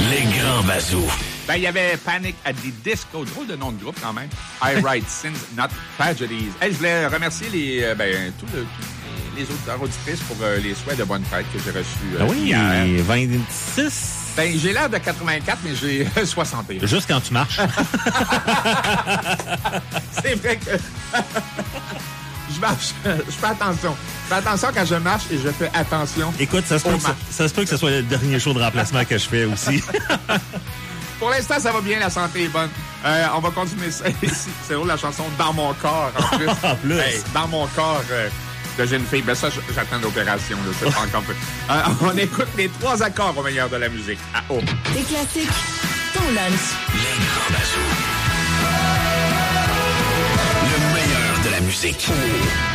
Les grands bazous. Ben, il y avait Panic at the Disco, drôle de nom de groupe quand même. I Write Sins, Not Tragedies. Hey, je voulais remercier les auditeurs auditrices pour les souhaits de bonne fête que j'ai reçus hier. 26. Ben, j'ai l'air de 84, mais j'ai 61. Juste quand tu marches. C'est vrai que je marche, je fais attention. Je fais attention quand je marche et je fais attention. Écoute, ça se peut que ce soit le dernier show de remplacement que je fais aussi. Pour l'instant, ça va bien, la santé est bonne. On va continuer ça ici. C'est drôle, la chanson « Dans mon corps » en plus. En plus. Hey, dans mon corps de jeune fille. Ben ça, j'attends l'opération. C'est pas encore fait. On écoute les 3 accords au meilleur de la musique. À haut. Des classiques, ton lunch. Les grands bazous. Le meilleur de la musique.